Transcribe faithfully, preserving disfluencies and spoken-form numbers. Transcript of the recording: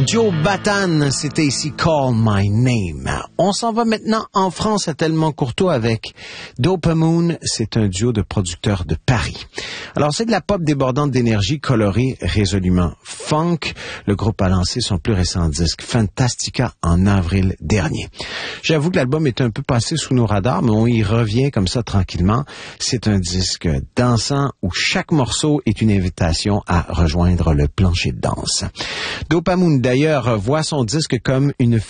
Joe Batan, c'était ici Call My Name. On s'en va maintenant en France à Tellement Courtois avec Dopamoon. C'est un duo de producteurs de Paris. Alors, c'est de la pop débordante d'énergie colorée résolument funk. Le groupe a lancé son plus récent disque Fantastica en avril dernier. J'avoue que l'album est un peu passé sous nos radars, mais on y revient comme ça tranquillement. C'est un disque dansant où chaque morceau est une invitation à rejoindre le plancher de danse. Dopamoon, d'ailleurs, voit son disque comme une